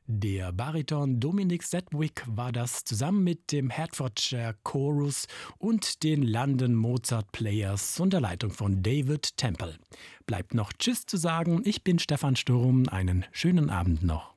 Der Bariton Dominic Sedgwick war das zusammen mit dem Hertfordshire Chorus und den London Mozart Players unter Leitung von David Temple. Bleibt noch Tschüss zu sagen. Ich bin Stefan Sturm. Einen schönen Abend noch.